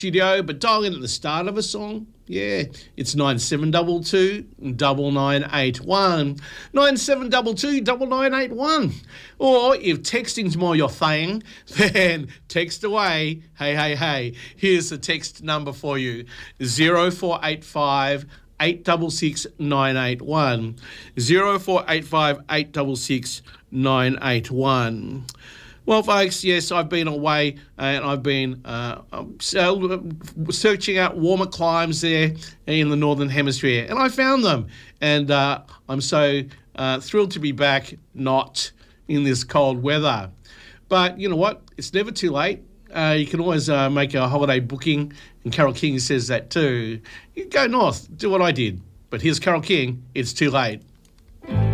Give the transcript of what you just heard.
studio, but dial in at the start of a song. Yeah, it's 9722 9981. 9722 9981. Or if texting's more your thing, then text away. Hey. Here's the text number for you. 0485 866 981. 0485 866 981. Well, folks, yes, I've been away and I've been searching out warmer climes there in the Northern Hemisphere, and I found them. And I'm so thrilled to be back, not in this cold weather. But you know what? It's never too late. You can always make a holiday booking, and Carole King says that too. You go north, do what I did. But here's Carole King, It's Too Late.